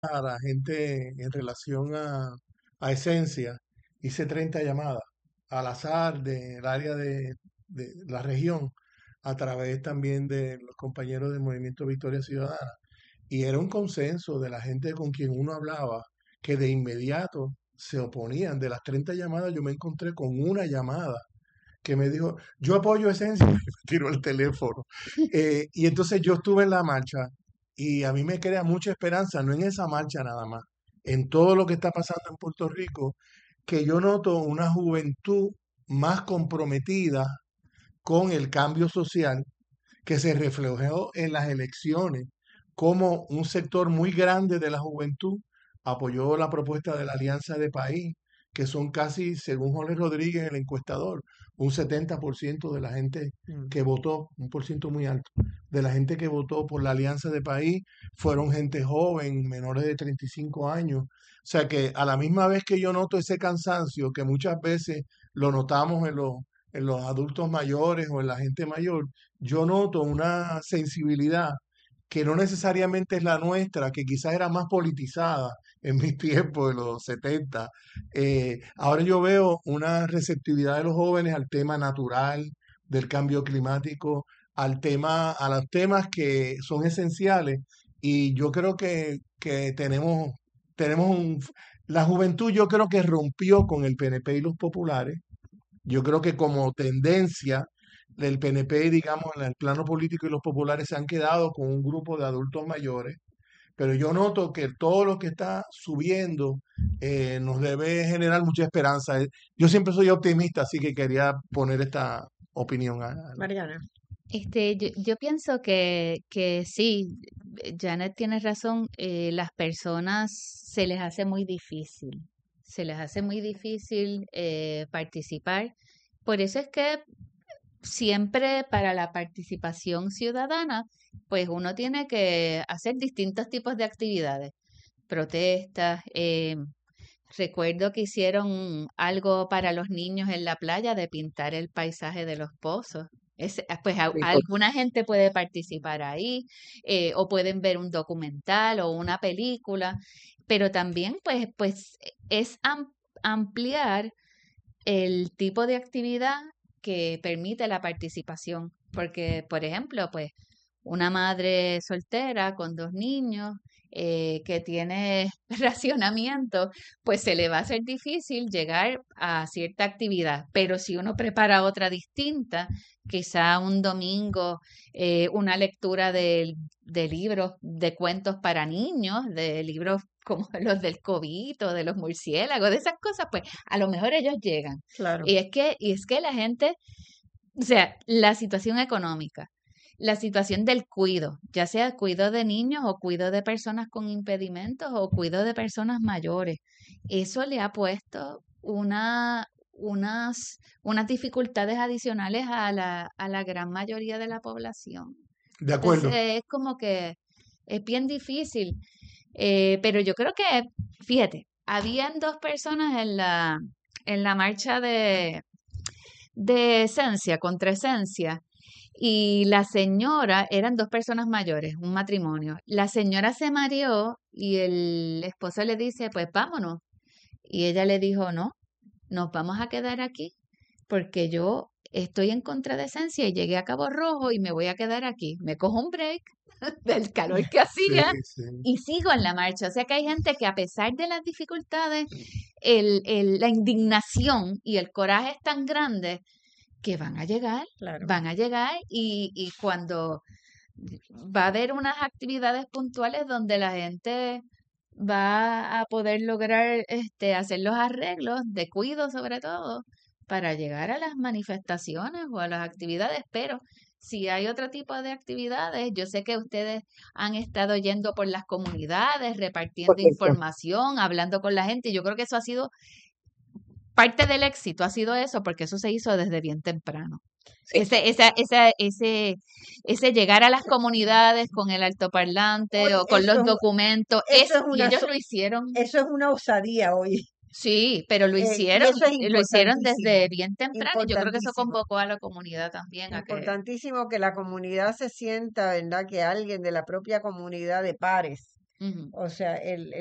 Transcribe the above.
a la gente en relación a Esencia, hice 30 llamadas al azar del área de la región, a través también de los compañeros del Movimiento Victoria Ciudadana. Y era un consenso de la gente con quien uno hablaba, que de inmediato se oponían. De las 30 llamadas, yo me encontré con una llamada que me dijo, yo apoyo Esencia, y me tiró el teléfono. Y entonces yo estuve en la marcha y a mí me crea mucha esperanza, no en esa marcha nada más, en todo lo que está pasando en Puerto Rico, que yo noto una juventud más comprometida con el cambio social que se reflejó en las elecciones, como un sector muy grande de la juventud apoyó la propuesta de la Alianza de País, que son casi, según Jorge Rodríguez, el encuestador, un 70% de la gente Mm. que votó, un por ciento muy alto, de la gente que votó por la Alianza de País fueron gente joven, menores de 35 años. O sea que a la misma vez que yo noto ese cansancio, que muchas veces lo notamos en los adultos mayores o en la gente mayor, yo noto una sensibilidad que no necesariamente es la nuestra, que quizás era más politizada en mis tiempos de los 70. Ahora yo veo una receptividad de los jóvenes al tema natural, del cambio climático, a los temas que son esenciales. Y yo creo que tenemos la juventud yo creo que rompió con el PNP y los populares. Yo creo que como tendencia del PNP, digamos, en el plano político y los populares se han quedado con un grupo de adultos mayores, pero yo noto que todo lo que está subiendo nos debe generar mucha esperanza. Yo siempre soy optimista, así que quería poner esta opinión. Mariana. Yo pienso que sí, Janet tiene razón, las personas se les hace muy difícil, se les hace muy difícil participar. Por eso es que siempre para la participación ciudadana, pues uno tiene que hacer distintos tipos de actividades, protestas. Recuerdo que hicieron algo para los niños en la playa de pintar el paisaje de los pozos. Pues Sí. alguna gente puede participar ahí, o pueden ver un documental o una película, pero también pues es ampliar el tipo de actividad que permite la participación. Porque, por ejemplo, pues una madre soltera con dos niños que tiene racionamiento, pues se le va a hacer difícil llegar a cierta actividad. Pero si uno prepara otra distinta, quizá un domingo, una lectura de libros, de cuentos para niños, de libros como los del cobito, de los murciélagos, de esas cosas, pues a lo mejor ellos llegan. Claro. Y es que la gente, o sea, la situación económica, la situación del cuido, ya sea cuido de niños o cuido de personas con impedimentos o cuido de personas mayores, eso le ha puesto unas dificultades adicionales a la gran mayoría de la población. De Entonces acuerdo. es como que es bien difícil, pero yo creo que, fíjate, habían dos personas en la marcha de Esencia, contra Esencia, y la señora, eran dos personas mayores, un matrimonio. La señora se mareó y el esposo le dice, pues vámonos. Y ella le dijo, no, nos vamos a quedar aquí porque yo estoy en contra de Esencia y llegué a Cabo Rojo y me voy a quedar aquí. Me cojo un break del calor que Sí, hacía sí. y sigo en la marcha. O sea que hay gente que a pesar de las dificultades, la indignación y el coraje es tan grande que Claro. van a llegar y cuando va a haber unas actividades puntuales donde la gente va a poder lograr hacer los arreglos de cuido sobre todo para llegar a las manifestaciones o a las actividades, pero si hay otro tipo de actividades, yo sé que ustedes han estado yendo por las comunidades, repartiendo Correcto. información, hablando con la gente, y yo creo que eso ha sido parte del éxito, ha sido eso, porque eso se hizo desde bien temprano. Sí. Ese llegar a las comunidades con el altoparlante Hoy o con los documentos, eso es y una ellos lo hicieron, eso es una osadía hoy. sí, pero lo Y hicieron, eso es lo hicieron desde importantísimo. bien temprano y yo creo que eso Importantísimo. convocó a la comunidad también a que, Importantísimo que la comunidad se sienta, ¿verdad? Que alguien de la propia comunidad de pares, Ujú. O sea,